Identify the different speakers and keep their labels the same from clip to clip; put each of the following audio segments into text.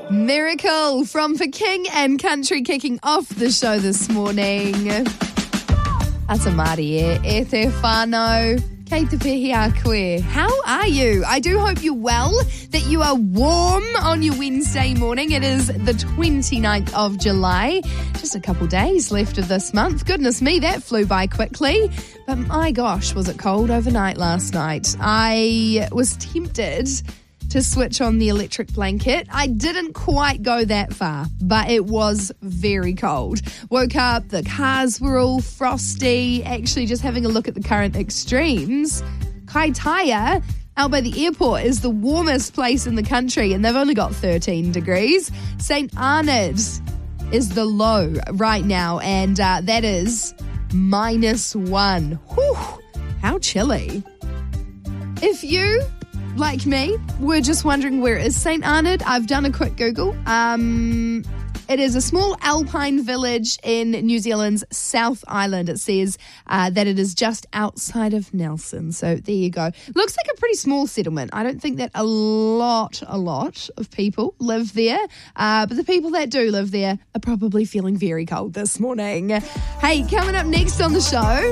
Speaker 1: Miracle from For King and Country kicking off the show this morning. Ata Mārie e te whānau, kei te pehi a koe. How are you? I do hope you're well, that you are warm on your Wednesday morning. It is the 29th of July. Just a couple days left of this month. Goodness me, that flew by quickly. But my gosh, was it cold overnight last night. I was tempted to switch on the electric blanket. I didn't quite go that far, but it was very cold. Woke up, the cars were all frosty. Actually, just having a look at the current extremes, Kaitaia, out by the airport, is the warmest place in the country, and they've only got 13 degrees. St. Arnaud is the low right now, and that is -1. Whew, how chilly. If you, like me, we're just wondering where is St. Arnaud. I've done a quick Google. It is a small alpine village in New Zealand's South Island. It says that it is just outside of Nelson. So there you go. Looks like a pretty small settlement. I don't think that a lot of people live there. But the people that do live there are probably feeling very cold this morning. Hey, coming up next on the show,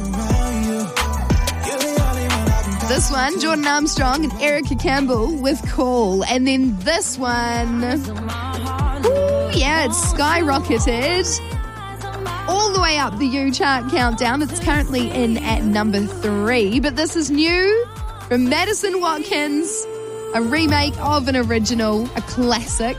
Speaker 1: this one, Jordan Armstrong and Erica Campbell with Call. And then this one, ooh, yeah, it's skyrocketed all the way up the U-Chart countdown. It's currently in at number 3. But this is new from Madison Watkins, a remake of an original, a classic,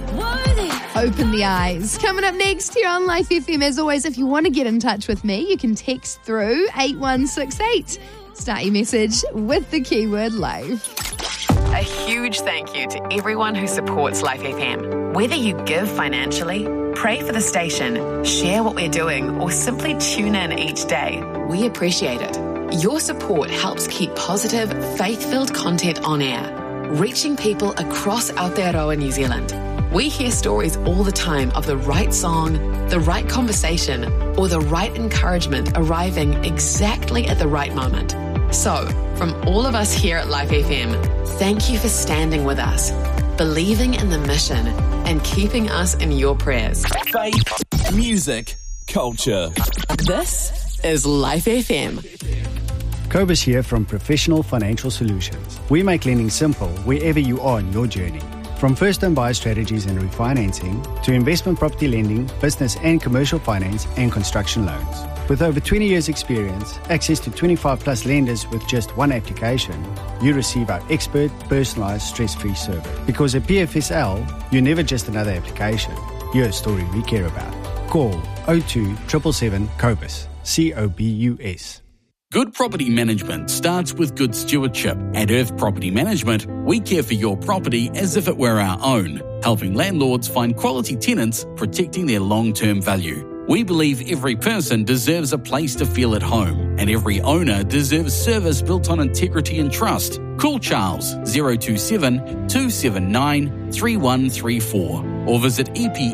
Speaker 1: Open the Eyes. Coming up next here on Life FM. As always, if you want to get in touch with me, you can text through 8168. Start your message with the keyword life.
Speaker 2: A huge thank you to everyone who supports Life FM. Whether you give financially, pray for the station, share what we're doing, or simply tune in each day, we appreciate it. Your support helps keep positive, faith-filled content on air, reaching people across Aotearoa, New Zealand. We hear stories all the time of the right song, the right conversation, or the right encouragement arriving exactly at the right moment. So, from all of us here at Life FM, thank you for standing with us, believing in the mission, and keeping us in your prayers.
Speaker 3: Faith, music, culture.
Speaker 2: This is Life FM.
Speaker 4: Cobus here from Professional Financial Solutions. We make lending simple wherever you are in your journey. From first-time buyer strategies and refinancing to investment property lending, business and commercial finance, and construction loans. With over 20 years experience, access to 25 plus lenders with just one application, you receive our expert, personalised, stress-free service. Because at PFSL, you're never just another application. You're a story we care about. Call 02 777 COBUS. COBUS.
Speaker 3: Good property management starts with good stewardship. At Earth Property Management, we care for your property as if it were our own, helping landlords find quality tenants, protecting their long-term value. We believe every person deserves a place to feel at home, and every owner deserves service built on integrity and trust. Call Charles 027 279 3134 or visit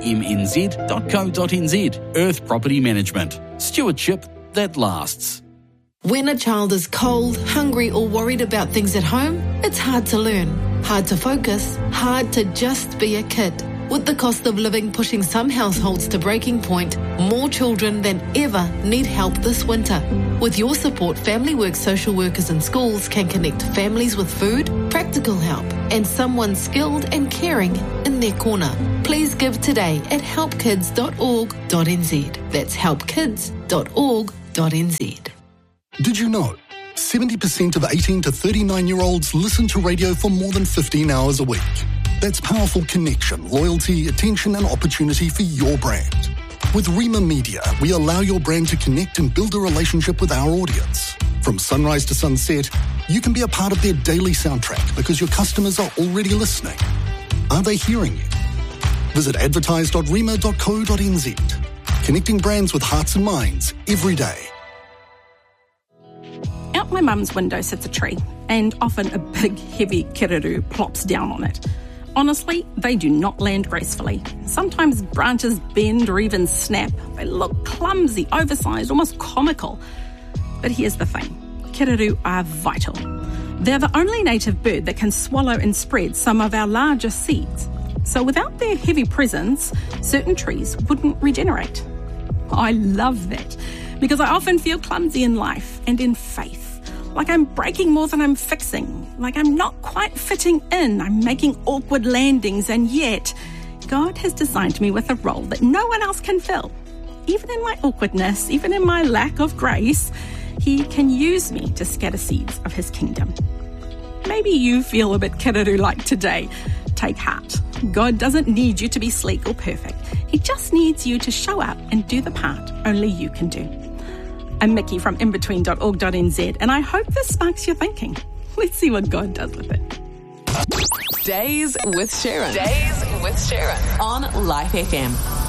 Speaker 3: epmnz.co.nz. Earth Property Management. Stewardship that lasts.
Speaker 5: When a child is cold, hungry, or worried about things at home, it's hard to learn, hard to focus, hard to just be a kid. With the cost of living pushing some households to breaking point, more children than ever need help this winter. With your support, Family Work social workers and schools can connect families with food, practical help, and someone skilled and caring in their corner. Please give today at helpkids.org.nz. That's helpkids.org.nz.
Speaker 6: Did you know 70% of 18 to 39-year-olds listen to radio for more than 15 hours a week? That's powerful connection, loyalty, attention, and opportunity for your brand. With Rima Media, we allow your brand to connect and build a relationship with our audience. From sunrise to sunset, you can be a part of their daily soundtrack because your customers are already listening. Are they hearing you? Visit advertise.rima.co.nz. Connecting brands with hearts and minds every day.
Speaker 7: Out my mum's window sits a tree, and often a big, heavy kiriru plops down on it. Honestly, they do not land gracefully. Sometimes branches bend or even snap. They look clumsy, oversized, almost comical. But here's the thing. Kiriru are vital. They're the only native bird that can swallow and spread some of our largest seeds. So without their heavy presence, certain trees wouldn't regenerate. I love that because I often feel clumsy in life and in faith. Like I'm breaking more than I'm fixing. Like I'm not quite fitting in. I'm making awkward landings, and yet God has designed me with a role that no one else can fill. Even in my awkwardness, even in my lack of grace, He can use me to scatter seeds of His kingdom. Maybe you feel a bit kiriru-like today. Take heart. God doesn't need you to be sleek or perfect. He just needs you to show up and do the part only you can do. I'm Mickey from inbetween.org.nz, and I hope this sparks your thinking. Let's see what God does with it.
Speaker 2: Days with Sharon. Days with Sharon on Life FM.